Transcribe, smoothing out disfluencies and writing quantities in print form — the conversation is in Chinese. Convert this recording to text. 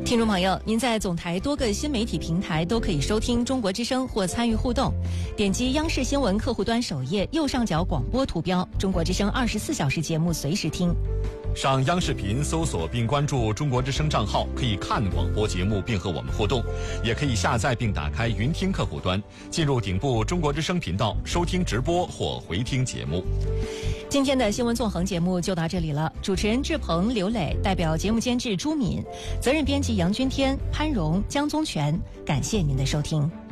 听众朋友，您在总台多个新媒体平台都可以收听中国之声或参与互动。点击央视新闻客户端首页右上角广播图标，中国之声24小时节目随时听。 上央视频搜索并关注中国之声账号，可以看广播节目并和我们互动，也可以下载并打开云听客户端，进入顶部中国之声频道收听直播或回听节目。 今天的新闻纵横节目就到这里了，主持人志鹏、刘磊，代表节目监制朱敏，责任编辑杨君天、潘荣、江宗全，感谢您的收听。